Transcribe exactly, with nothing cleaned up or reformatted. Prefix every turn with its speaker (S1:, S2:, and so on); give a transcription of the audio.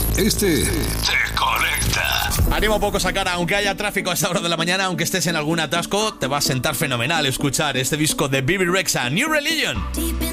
S1: Este te conecta.
S2: Ánimo poco sacar, aunque haya tráfico a esta hora de la mañana, aunque estés en algún atasco, te va a sentar fenomenal escuchar este disco de Bebe Rexha, New Religion.